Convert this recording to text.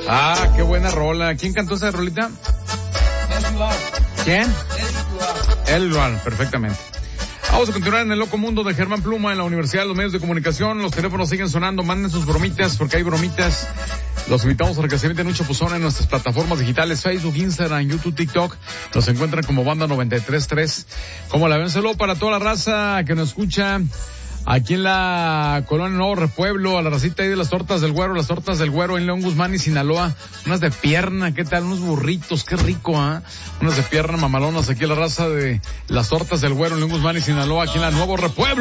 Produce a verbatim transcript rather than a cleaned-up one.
Ah, qué buena rola. ¿Quién cantó esa rolita? ¿Quién? El Luan, perfectamente. Vamos a continuar en el loco mundo de Germán Pluma en la Universidad de los Medios de Comunicación. Los teléfonos siguen sonando, manden sus bromitas porque hay bromitas. Los invitamos a que se meten un chapuzón en nuestras plataformas digitales, Facebook, Instagram, YouTube, TikTok. Nos encuentran como Banda noventa y tres punto tres. Como la ven, saludo para toda la raza que nos escucha aquí en la colonia Nuevo Repueblo, a la racita ahí de las tortas del Güero, las tortas del Güero en León Guzmán y Sinaloa. Unas de pierna, ¿qué tal? Unos burritos, qué rico, ¿ah? ¿eh? Unas de pierna mamalonas aquí a la raza de las tortas del Güero en León Guzmán y Sinaloa, aquí en la Nuevo Repueblo.